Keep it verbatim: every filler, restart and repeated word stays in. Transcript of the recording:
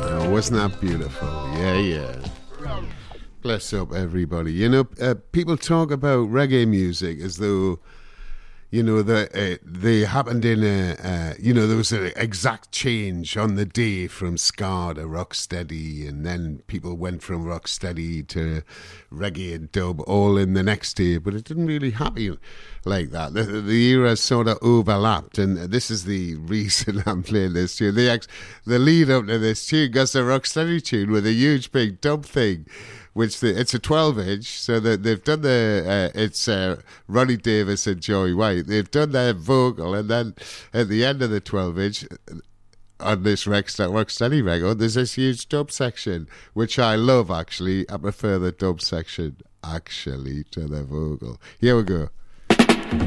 Oh, wasn't that beautiful? Yeah, yeah. Bless up everybody. You know, uh, people talk about reggae music as though, you know, the, uh, they happened in a, uh, you know, there was an exact change on the day from ska to rocksteady, and then people went from rocksteady to reggae and dub all in the next day, but it didn't really happen like that. The, the eras sort of overlapped, and this is the reason I'm playing this tune. The, ex- the lead up to this tune got a rocksteady tune with a huge big dub thing. Which the, it's a twelve inch, so that they've done the uh, it's uh, Ronnie Davis and Joey White. They've done their vocal, and then at the end of the twelve inch on this Rocksteady record, there's this huge dub section, which I love. Actually, I prefer the dub section actually to the vocal. Here we go.